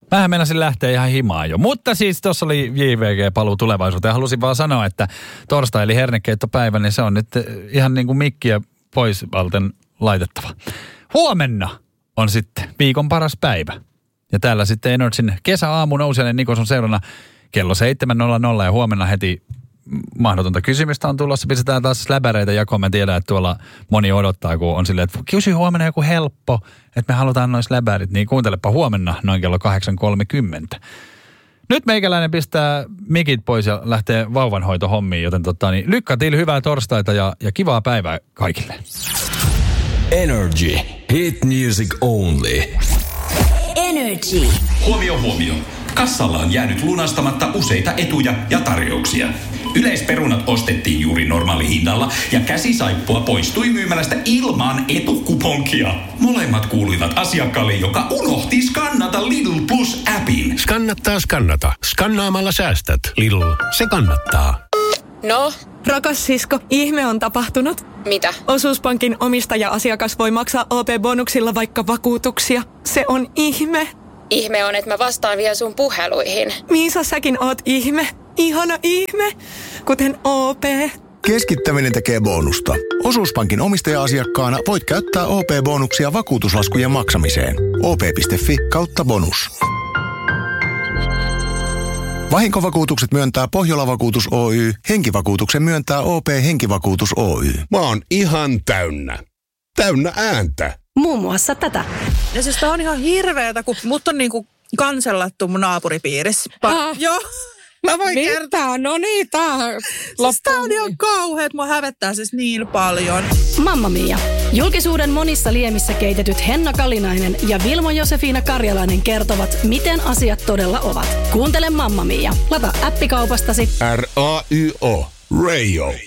Mähän meinasin lähteä ihan himaan jo. Mutta siis tuossa oli JVG paluu tulevaisuuteen. Halusin vaan sanoa, että torstai eli hernekeittopäivä, niin se on nyt ihan niin kuin mikkiä pois valten laitettava. Huomenna on sitten viikon paras päivä. Ja täällä sitten Energyn kesäaamu nousee Nikon seurana kello 7.00 ja huomenna heti mahdotonta kysymystä on tulossa. Pistetään taas läpäreitä jakoon. Mä tiedän, että tuolla moni odottaa, kun on silleen, että kysy huomenna joku helppo, että me halutaan noissa läpärit. Niin kuuntelepa huomenna noin kello 8.30. Nyt meikäläinen pistää mikit pois ja lähtee vauvanhoitohommiin, joten lykkätiin hyvää torstaita ja kivaa päivää kaikille. Energy. Hit music only. Energy. Huomio. Kassalla on jäänyt lunastamatta useita etuja ja tarjouksia. Yleisperunat ostettiin juuri normaalihinnalla ja käsisaippua poistui myymälästä ilman etukuponkia. Molemmat kuuluivat asiakkaalle, joka unohti skannata Lidl Plus-appin. Skannata. Skannaamalla säästät. Lidl, se kannattaa. No? Rakas sisko, ihme on tapahtunut. Mitä? Osuuspankin omistaja-asiakas voi maksaa OP-bonuksilla vaikka vakuutuksia. Se on ihme. Ihme on, että mä vastaan vielä sun puheluihin. Miisa, säkin oot ihme. Ihana ihme. Kuten OP. Keskittäminen tekee bonusta. Osuuspankin omistaja-asiakkaana voit käyttää OP-bonuksia vakuutuslaskujen maksamiseen. op.fi/bonus. Vahinkovakuutukset myöntää Pohjola-vakuutus Oy. Henkivakuutuksen myöntää OP Henkivakuutus Oy. Mä oon ihan täynnä. Täynnä ääntä. Muun muassa tätä. Ja siis tää on ihan hirveetä, kun mut on niinku kansellattu mun naapuripiirissä. Joo. Mä voin kertoa. No niin, siis tää on ihan kauheet. Mua hävettää siis niin paljon. Mamma Mia. Julkisuuden monissa liemissä keitetyt Henna Kalinainen ja Vilmo Josefina Karjalainen kertovat, miten asiat todella ovat. Kuuntele Mamma Mia. Lata appikaupastasi. R-A-Y-O. Radio.